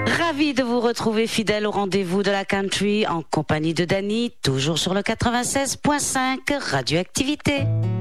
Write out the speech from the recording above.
Ravi de vous retrouver fidèle au rendez-vous de la country en compagnie de Dany, toujours sur le 96.5 Radioactivité.